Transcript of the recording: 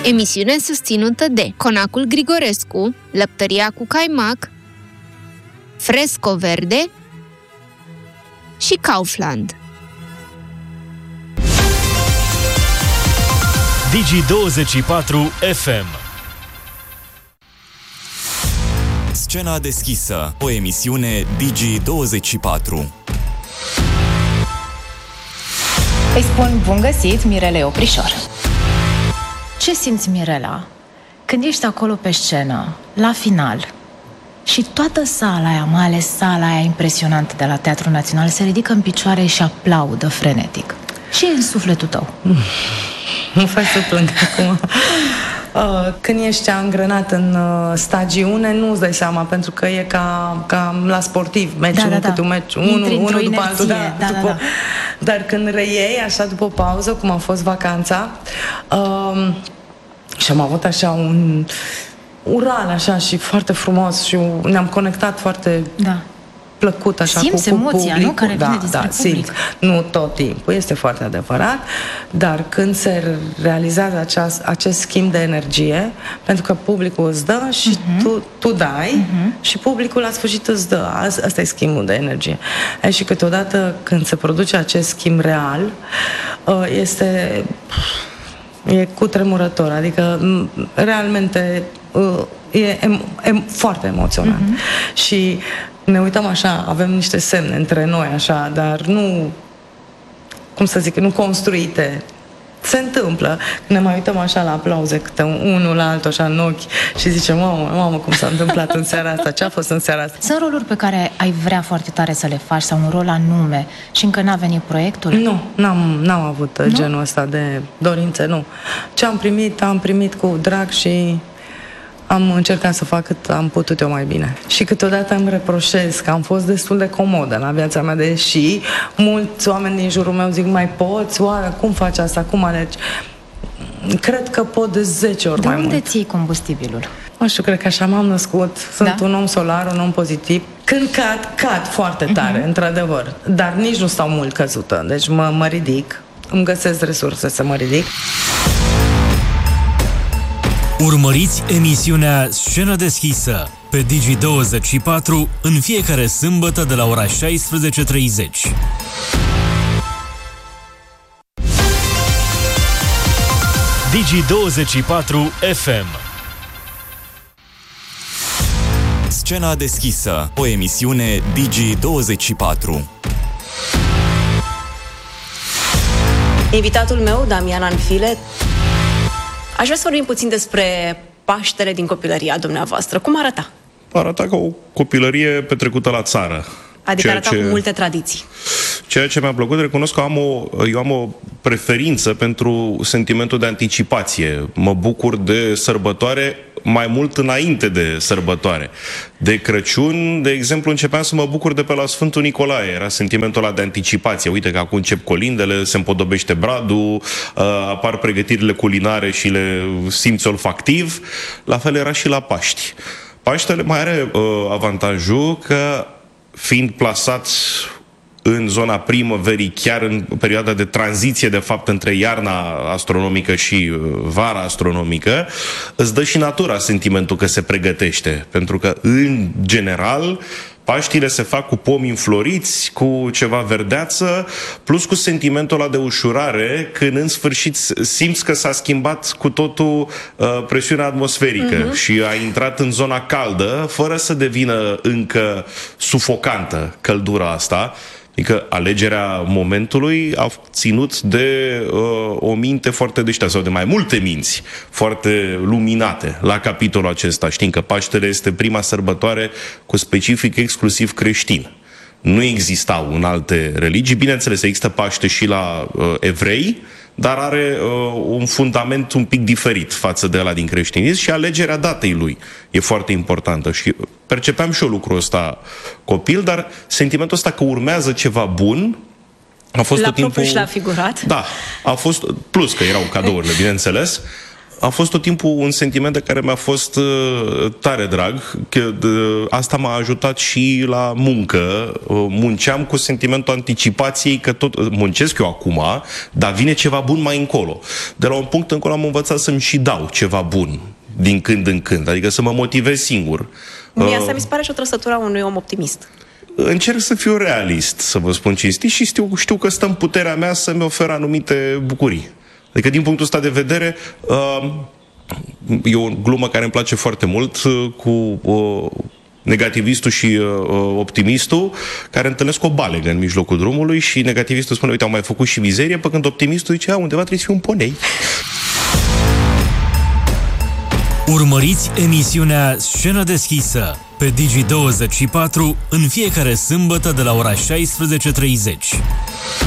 Emisiune susținută de Conacul Grigorescu, Lăptăria cu Caimac, Fresco Verde și Kaufland. Digi24 FM. Scena deschisă, o emisiune Digi24. Îi spun bun găsit, Mirele Oprișor. Ce simți, Mirela, când ești acolo pe scenă, la final, și toată sala aia, mai ales sala aia impresionantă de la Teatrul Național, se ridică în picioare și aplaudă frenetic? Ce e în sufletul tău? Mă faci să plâng acum. Când ești angrenat în stagiune, nu îți dai seama, pentru că e ca la sportiv, meciul, câte un meci, unul după altul. Dar când reiei, așa după o pauză, cum a fost vacanța, și am avut așa un ural așa și foarte frumos și ne-am conectat foarte plăcut așa simți cu emoția, publicul. Nu? Care vine dinspre public. Simt. Nu tot timpul, este foarte adevărat, dar când se realizează acest schimb de energie, pentru că publicul îți dă și tu dai și publicul la sfârșit îți dă. Asta e schimbul de energie. Și câteodată când se produce acest schimb real, e cutremurător, adică realmente e foarte emoționant. Și ne uităm așa, avem niște semne între noi așa, dar nu, cum să zic, nu construite. Se întâmplă. Ne mai uităm așa la aplauze, câte unul la altul așa în ochi și zicem, mamă, cum s-a întâmplat în seara asta, ce a fost în seara asta. Sunt roluri pe care ai vrea foarte tare să le faci sau un rol anume și încă n-a venit proiectul? Nu, n-am avut genul ăsta de dorințe, nu. Ce am primit cu drag și am încercat să fac cât am putut eu mai bine. Și câteodată îmi reproșez că am fost destul de comodă la viața mea, deși mulți oameni din jurul meu zic, mai poți? Oare, cum faci asta? Cum alegi? Cred că pot de 10 ori mai mult. De unde ții combustibilul? Nu știu, cred că așa m-am născut. Sunt un om solar, un om pozitiv. Când cad foarte tare, într-adevăr. Dar nici nu stau mult căzută. Deci mă ridic, îmi găsesc resurse să mă ridic. Urmăriți emisiunea Scenă deschisă pe Digi24 în fiecare sâmbătă de la ora 16:30. Digi24 FM. Scena deschisă, o emisiune Digi24. Invitatul meu, Damian Anfile. Aș vrea să vorbim puțin despre Paștele din copilăria dumneavoastră. Cum arăta? Arăta ca o copilărie petrecută la țară. Adică arăta cu multe tradiții. Ceea ce mi-a plăcut, recunosc că eu am o preferință pentru sentimentul de anticipație. Mă bucur de sărbătoare mai mult înainte de sărbătoare. De Crăciun, de exemplu, începeam să mă bucur de pe la Sfântul Nicolae. Era sentimentul ăla de anticipație. Uite că acum încep colindele, se împodobește bradul, apar pregătirile culinare și le simți olfactiv. La fel era și la Paști. Paștele mai are avantajul că, fiind plasat în zona primăverii, chiar în perioada de tranziție, de fapt, între iarna astronomică și vara astronomică, îți dă și natura sentimentul că se pregătește. Pentru că, în general, Paștile se fac cu pomi înfloriți, cu ceva verdeață, plus cu sentimentul ăla de ușurare, când în sfârșit simți că s-a schimbat cu totul presiunea atmosferică și a intrat în zona caldă, fără să devină încă sufocantă căldura asta. Adică alegerea momentului a ținut de o minte foarte deșteaptă, sau de mai multe minți foarte luminate la capitolul acesta. Știm că Paștele este prima sărbătoare cu specific exclusiv creștin. Nu existau în alte religii. Bineînțeles, există Paște și la evrei, dar are un fundament un pic diferit față de ăla din creștinism și alegerea datei lui e foarte importantă. Și percepeam și eu lucrul ăsta copil, dar sentimentul ăsta că urmează ceva bun a fost la tot timpul... propriu și la figurat? Da, a fost, plus că erau cadourile, bineînțeles, a fost tot timpul un sentiment de care mi-a fost tare drag. Asta m-a ajutat și la muncă. Munceam cu sentimentul anticipației că tot muncesc eu acum, dar vine ceva bun mai încolo. De la un punct încolo am învățat să-mi și dau ceva bun din când în când, adică să mă motivez singur. Mie asta mi se pare și o trăsătură a unui om optimist. Încerc să fiu realist, să vă spun cinstit, și știu că stă în puterea mea să-mi ofer anumite bucurii. Adică din punctul ăsta de vedere, e o glumă care îmi place foarte mult cu negativistul și optimistul, care întâlnesc o balegă în mijlocul drumului și negativistul spune, uite, am mai făcut și mizerie, pe când optimistul zice, undeva trebuie să fie un ponei. Urmăriți emisiunea Scenă deschisă pe Digi24 în fiecare sâmbătă de la ora 16:30.